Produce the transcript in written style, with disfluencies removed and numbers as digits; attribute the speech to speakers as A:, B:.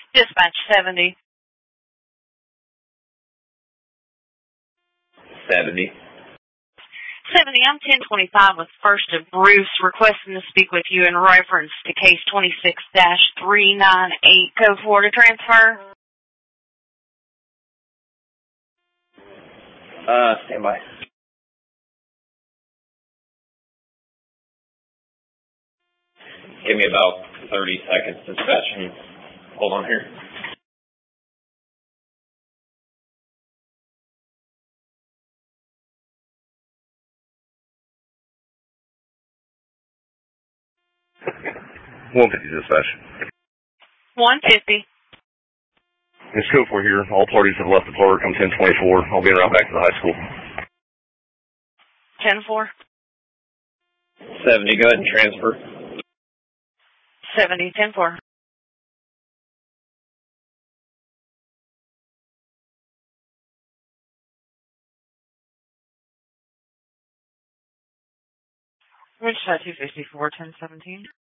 A: Dispatch 70.
B: 70.
A: 70, I'm 1025 with First of Bruce, requesting to speak with you in reference to case 26-398. Code 4 to transfer.
B: Stand by. Give me about 30 seconds to dispatch and hold on here.
C: Dispatch.
A: 150.
C: It's Code 4 here. All parties have left the park. I'm 1024. I'll be around back to the high school.
A: 10-4.
B: 70, go ahead and transfer.
A: 70, 10-4. Which 254, 1017.